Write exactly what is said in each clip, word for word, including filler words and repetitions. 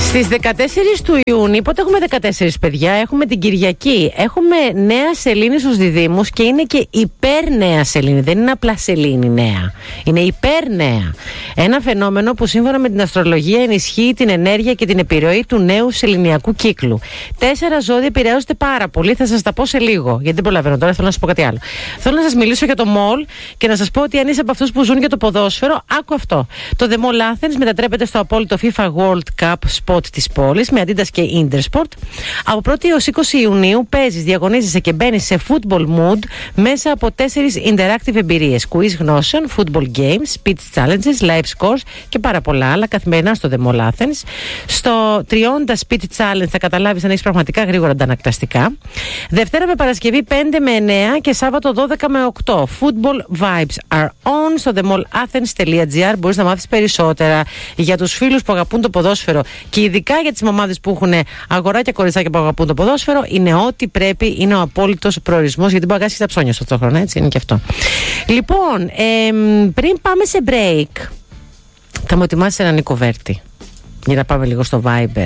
Στις δεκατέσσερις του Ιούνιου, πότε έχουμε δεκατέσσερις παιδιά, έχουμε την Κυριακή. Έχουμε νέα σελήνη στους διδύμους και είναι και υπέρνέα σελήνη. Δεν είναι απλά σελήνη νέα. Είναι υπέρνέα. Ένα φαινόμενο που σύμφωνα με την αστρολογία ενισχύει την ενέργεια και την επιρροή του νέου σεληνιακού κύκλου. Τέσσερα ζώδια επηρεάζονται πάρα πολύ. Θα σας τα πω σε λίγο. Γιατί δεν προλαβαίνω τώρα, θέλω να σας πω κάτι άλλο. Θέλω να σας μιλήσω για το Μολ και να σας πω ότι αν είσαι από αυτούς που ζουν για το ποδόσφαιρο, άκου αυτό. Το The Mall Athens μετατρέπεται στο απόλυτο FIFA World Cup spot της πόλης με Adidas και Intersport. Από πρώτη έως είκοσι Ιουνίου παίζεις, διαγωνίζεσαι και μπαίνεις σε football mood μέσα από τέσσερις interactive εμπειρίες. Quiz γνώσεων, football games, pitch challenges, live scores και πάρα πολλά άλλα καθημερινά στο The Mall Athens. Στο τριώντα Speed Challenge θα καταλάβεις αν έχεις πραγματικά γρήγορα αντανακλαστικά. Δευτέρα με Παρασκευή πέντε με εννέα και Σάββατο δώδεκα με οκτώ. Football vibes are on στο themallathens.gr. Μπορείς να μάθεις περισσότερα για τους φίλους που αγαπούν το ποδόσφαιρο και ειδικά για τις μαμάδες που έχουν αγοράκια κοριτσάκια που αγαπούν το ποδόσφαιρο. Είναι ό,τι πρέπει, είναι ο απόλυτος προορισμός, γιατί μπορεί να κάνεις και τα ψώνια στο χρόνο, έτσι είναι και αυτό. Λοιπόν, ε, πριν πάμε σε break, θα μου ετοιμάσεις έναν Νίκο Βέρτη για να πάμε λίγο στο Viber.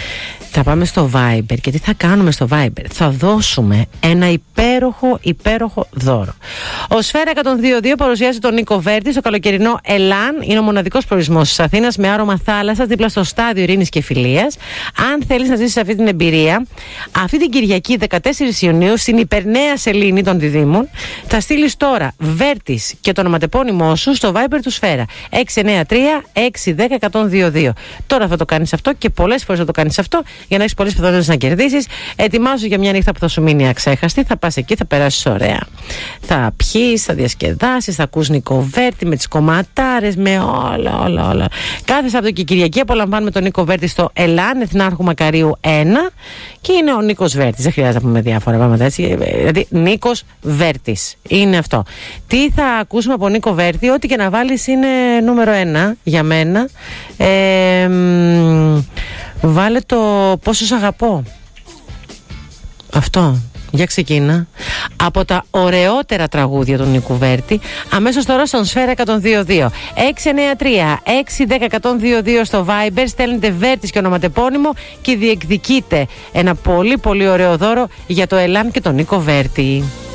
Θα πάμε στο Viber και τι θα κάνουμε στο Viber? Θα δώσουμε ένα υπέροχο, υπέροχο δώρο. Ο Σφαίρα εκατόν δύο δύο παρουσιάζει τον Νίκο Βέρτη στο καλοκαιρινό Ελάν. Είναι ο μοναδικός προορισμός της Αθήνας με άρωμα θάλασσας δίπλα στο στάδιο ειρήνης και φιλίας. Αν θέλεις να ζήσεις αυτή την εμπειρία, αυτή την Κυριακή δεκατέσσερις Ιουνίου στην υπερνέα σελήνη των διδύμων, θα στείλεις τώρα Βέρτης και το ονοματεπώνυμό σου στο Viber του Σφαίρα έξι εννιά τρία έξι ένα μηδέν ένα μηδέν δύο δύο. Τώρα θα το κάνεις αυτό και πολλές φορές θα το κάνεις αυτό για να έχεις πολλές πιθανότητες να κερδίσεις. Ετοιμάσου για μια νύχτα που θα σου μείνει αξέχαστη. Θα πας εκεί, θα περάσεις ωραία. Θα πιείς, θα διασκεδάσεις, θα ακούς Νίκο Βέρτη με τις κομματάρες, με όλα, όλα, όλα. Κάθε Σάββατο και Κυριακή απολαμβάνουμε τον Νίκο Βέρτη στο Ελάν, Εθνάρχου Μακαρίου ένα και είναι ο Νίκος Βέρτης. Δεν χρειάζεται να πούμε διάφορα πράγματα έτσι. Δηλαδή, Νίκος Βέρτης είναι αυτό. Τι θα ακούσουμε από Νίκο Βέρτη? Ό,τι και να βάλεις είναι νούμερο ένα για μένα. Ε, Βάλε το «Πόσο σ' αγαπώ». Αυτό. Για ξεκίνα. Από τα ωραιότερα τραγούδια του Νίκου Βέρτη. Αμέσως τώρα στον Σφαίρα εκατόν δύο δύο. έξι εννιά τρία έξι ένα μηδέν ένα μηδέν δύο δύο στο Viber. Στέλνετε Βέρτης και ονοματεπώνυμο και διεκδικείτε ένα πολύ πολύ ωραίο δώρο για το Ελάν και τον Νίκο Βέρτη.